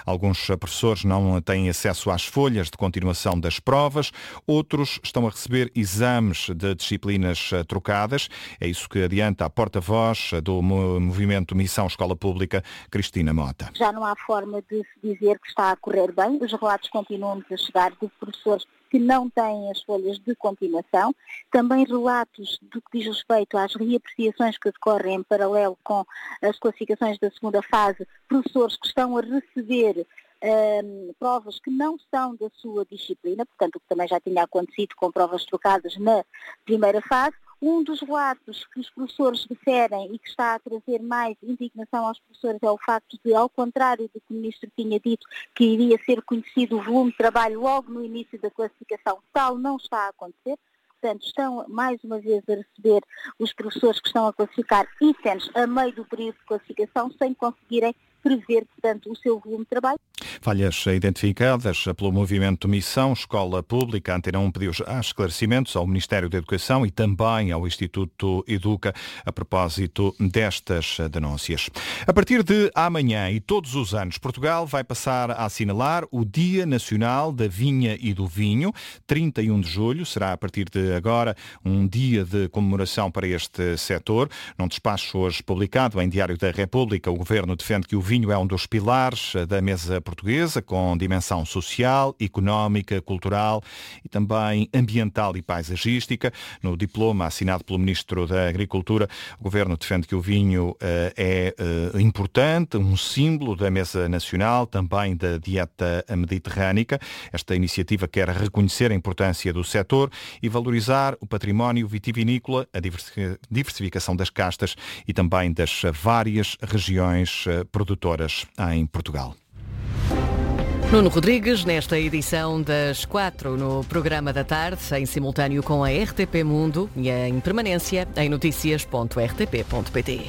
Alguns professores não têm acesso às folhas de continuação das provas, outros estão a receber exames de disciplinas trocadas. É isso que adianta a porta-voz do movimento Missão Escola Pública, Cristina Mota. Já não há forma de se dizer que está a correr bem. Os relatos continuam-nos a chegar de professores que não têm as folhas de continuação. Também relatos do que diz respeito às reapreciações que decorrem em paralelo com as classificações da segunda fase, professores que estão a receber provas que não são da sua disciplina, portanto, o que também já tinha acontecido com provas trocadas na primeira fase. Um dos relatos que os professores referem e que está a trazer mais indignação aos professores é o facto de, ao contrário do que o Ministro tinha dito, que iria ser conhecido o volume de trabalho logo no início da classificação, tal não está a acontecer. Portanto, estão mais uma vez a receber os professores que estão a classificar itens a meio do período de classificação sem conseguirem prever, portanto, o seu volume de trabalho. Falhas identificadas pelo movimento Missão Escola Pública. A Antena 1 pediu já esclarecimentos ao Ministério da Educação e também ao Instituto Educa a propósito destas denúncias. A partir de amanhã e todos os anos, Portugal vai passar a assinalar o Dia Nacional da Vinha e do Vinho. 31 de julho será, a partir de agora, um dia de comemoração para este setor. Num despacho hoje publicado em Diário da República, o Governo defende que o vinho é um dos pilares da mesa portuguesa, com dimensão social, económica, cultural e também ambiental e paisagística. No diploma assinado pelo Ministro da Agricultura, o Governo defende que o vinho é importante, um símbolo da mesa nacional, também da dieta mediterrânica. Esta iniciativa quer reconhecer a importância do setor e valorizar o património vitivinícola, a diversificação das castas e também das várias regiões produtoras em Portugal. Nuno Rodrigues, nesta edição das 4 no programa da tarde, em simultâneo com a RTP Mundo e em permanência em noticias.rtp.pt.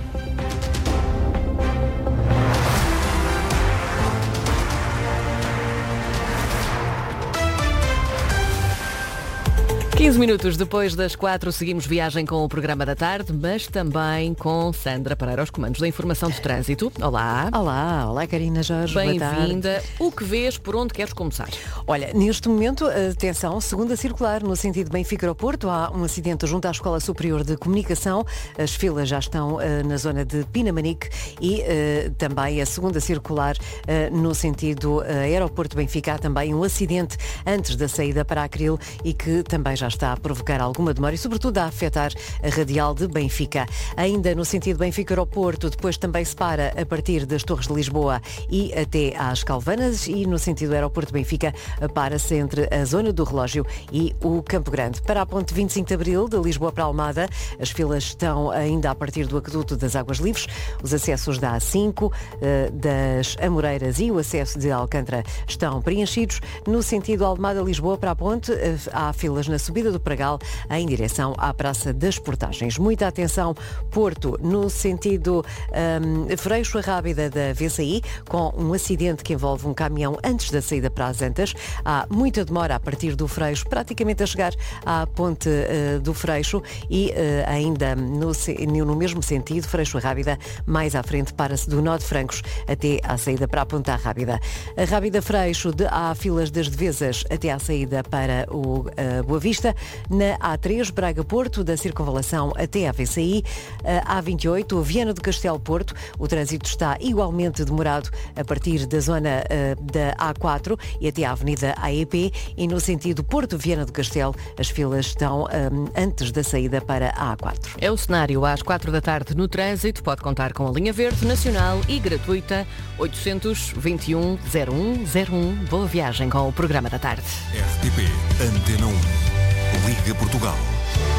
Quinze minutos depois das 4, seguimos viagem com o programa da tarde, mas também com Sandra Pereira aos comandos da informação de trânsito. Olá. Olá, Karina Jorge. Bem-vinda. O que vês, por onde queres começar? Olha, neste momento, atenção, segunda circular, no sentido Benfica ao Porto, há um acidente junto à Escola Superior de Comunicação. As filas já estão na zona de Pinamanique e também a segunda circular no sentido Aeroporto Benfica. Há também um acidente antes da saída para a Acril e que também já está a provocar alguma demora e, sobretudo, a afetar a radial de Benfica. Ainda no sentido Benfica-Aeroporto, depois também se para a partir das Torres de Lisboa e até às Calvanas, e no sentido Aeroporto-Benfica para-se entre a Zona do Relógio e o Campo Grande. Para a ponte 25 de Abril, de Lisboa para Almada, as filas estão ainda a partir do Aqueduto das Águas Livres, os acessos da A5, das Amoreiras e o acesso de Alcântara estão preenchidos. No sentido Almada-Lisboa para a ponte, há filas na subida do Pragal em direção à Praça das Portagens. Muita atenção, Porto, no sentido Freixo-Rábida da VCI, com um acidente que envolve um caminhão antes da saída para as Antas. Há muita demora a partir do Freixo, praticamente a chegar à ponte do Freixo e ainda no mesmo sentido, Freixo-Rábida, mais à frente, para-se do Nó de Francos até à saída para a Ponta Rábida. A Rábida-Freixo, há filas das Devesas até à saída para o Boa Vista. Na A3, Braga-Porto, da Circunvalação até à VCI. A28, Viana do Castelo-Porto, o trânsito está igualmente demorado a partir da zona da A4 e até à Avenida AEP, e no sentido Porto-Viana do Castelo, as filas estão antes da saída para a A4. É o cenário às 4 da tarde no trânsito. Pode contar com a linha verde nacional e gratuita 821 0101. Boa viagem com o programa da tarde. RTP Antena 1. Liga Portugal.